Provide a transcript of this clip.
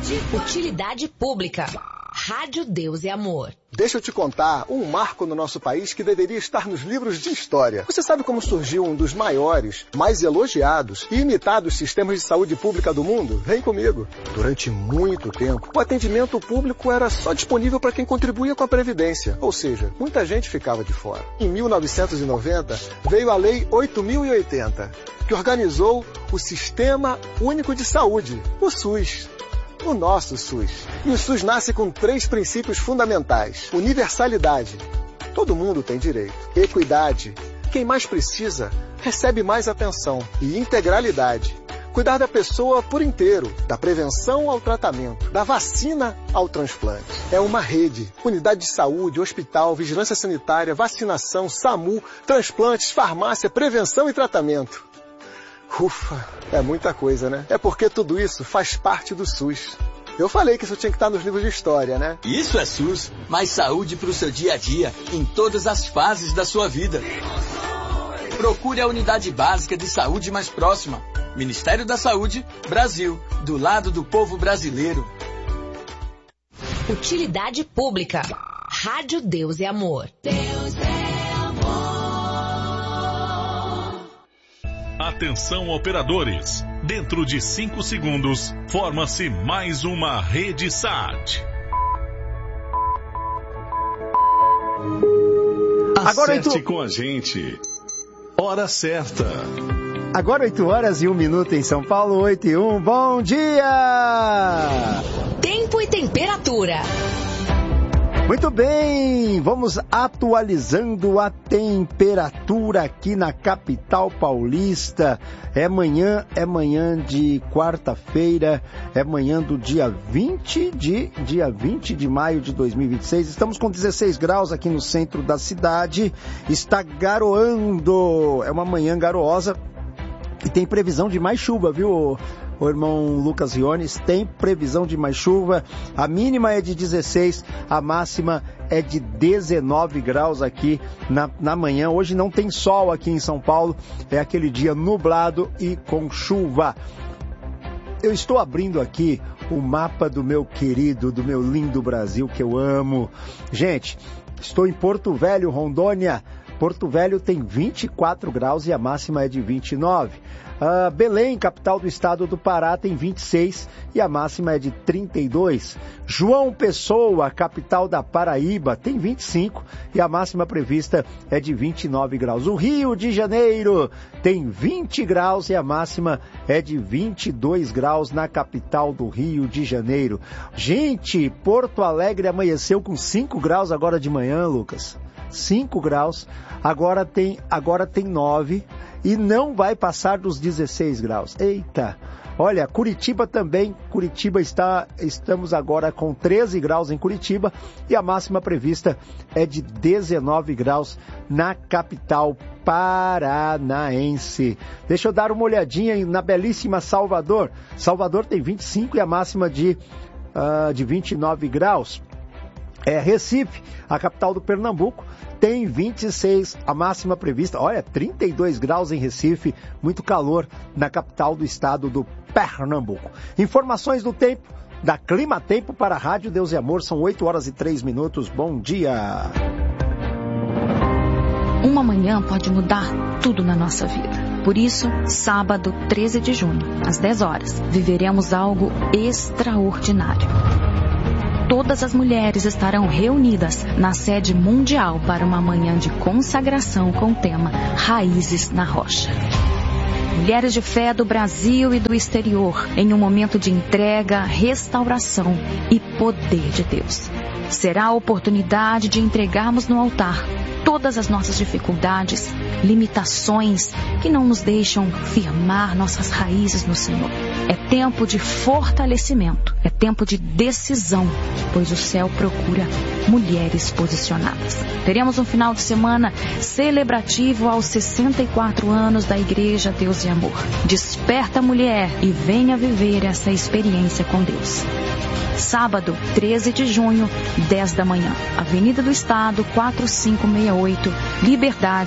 Utilidade pública. Rádio Deus e Amor. Deixa eu te contar um marco no nosso país que deveria estar nos livros de história. Você sabe como surgiu um dos maiores, mais elogiados e imitados sistemas de saúde pública do mundo? Vem comigo. Durante muito tempo, o atendimento público era só disponível para quem contribuía com a Previdência. Ou seja, muita gente ficava de fora. Em 1990, veio a Lei 8.080, que organizou o Sistema Único de Saúde, o SUS. O nosso SUS. E o SUS nasce com 3 princípios fundamentais. Universalidade. Todo mundo tem direito. Equidade. Quem mais precisa, recebe mais atenção. E integralidade. Cuidar da pessoa por inteiro. Da prevenção ao tratamento. Da vacina ao transplante. É uma rede. Unidade de saúde, hospital, vigilância sanitária, vacinação, SAMU, transplantes, farmácia, prevenção e tratamento. Ufa, é muita coisa, né? É porque tudo isso faz parte do SUS. Eu falei que isso tinha que estar nos livros de história, né? Isso é SUS, mais saúde para o seu dia a dia, em todas as fases da sua vida. Procure a unidade básica de saúde mais próxima. Ministério da Saúde, Brasil, do lado do povo brasileiro. Utilidade pública. Rádio Deus e Amor. Deus é amor. Atenção, operadores. Dentro de 5 segundos, forma-se mais uma rede SAT. Acerte com a gente. Hora certa. Agora 8 horas e 1 minuto em São Paulo, 8 e 1. Bom dia! Tempo e temperatura. Muito bem, vamos atualizando a temperatura aqui na capital paulista. É manhã de quarta-feira, é manhã do dia 20 de maio de 2026. Estamos com 16 graus aqui no centro da cidade, está garoando, é uma manhã garosa e tem previsão de mais chuva, viu? O irmão Lucas Riones, tem previsão de mais chuva, a mínima é de 16, a máxima é de 19 graus aqui na manhã. Hoje não tem sol aqui em São Paulo, é aquele dia nublado e com chuva. Eu estou abrindo aqui o mapa do meu querido, do meu lindo Brasil que eu amo. Gente, estou em Porto Velho, Rondônia. Porto Velho tem 24 graus e a máxima é de 29. Belém, capital do estado do Pará, tem 26 e a máxima é de 32. João Pessoa, capital da Paraíba, tem 25 e a máxima prevista é de 29 graus. O Rio de Janeiro tem 20 graus e a máxima é de 22 graus na capital do Rio de Janeiro. Gente, Porto Alegre amanheceu com 5 graus agora de manhã, Lucas. 5 graus, agora tem 9 e não vai passar dos 16 graus. Eita! Olha, Curitiba também, estamos agora com 13 graus em Curitiba e a máxima prevista é de 19 graus na capital paranaense. Deixa eu dar uma olhadinha na belíssima Salvador. Salvador tem 25 e a máxima de 29 graus. Recife, a capital do Pernambuco, tem 26, a máxima prevista, 32 graus em Recife, muito calor na capital do estado do Pernambuco. Informações do tempo, da Clima Tempo para a Rádio Deus e Amor, são 8 horas e 3 minutos, bom dia! Uma manhã pode mudar tudo na nossa vida. Por isso, sábado 13 de junho, às 10 horas, viveremos algo extraordinário. Todas as mulheres estarão reunidas na sede mundial para uma manhã de consagração com o tema Raízes na Rocha. Mulheres de fé do Brasil e do exterior, em um momento de entrega, restauração e poder de Deus. Será a oportunidade de entregarmos no altar todas as nossas dificuldades, limitações que não nos deixam firmar nossas raízes no Senhor. É tempo de fortalecimento, é tempo de decisão, pois o céu procura mulheres posicionadas. Teremos um final de semana celebrativo aos 64 anos da Igreja Deus e Amor. Desperta, mulher, e venha viver essa experiência com Deus. Sábado, 13 de junho, 10 da manhã. Avenida do Estado, 4568, Liberdade,